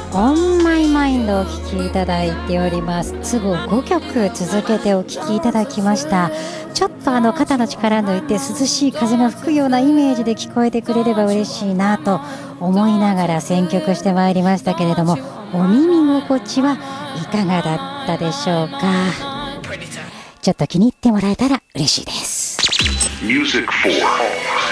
オンマイマインドをお聴きいただいております。都合5曲続けてお聴きいただきました。ちょっと肩の力抜いて涼しい風が吹くようなイメージで聞こえてくれれば嬉しいなと思いながら選曲してまいりましたけれども、お耳心地はいかがだったでしょうか。ちょっと気に入ってもらえたら嬉しいです。